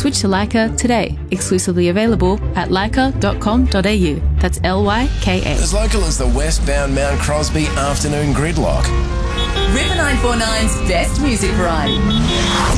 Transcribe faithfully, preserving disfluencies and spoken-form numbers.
Switch to Lyca today. Exclusively available at lyca dot com dot a u. That's L Y K A. As local as the westbound Mount Crosby afternoon gridlock. River nine four nine's Best Music Variety.